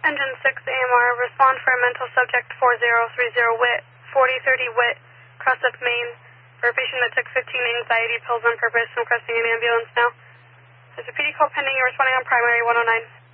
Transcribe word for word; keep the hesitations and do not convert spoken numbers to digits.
Engine six A M R, respond for a mental subject four zero three zero WIT, forty thirty WIT, cross up Main, for a patient that took fifteen anxiety pills on purpose and requesting an ambulance now. There's a P D call pending, you're responding on primary one oh nine.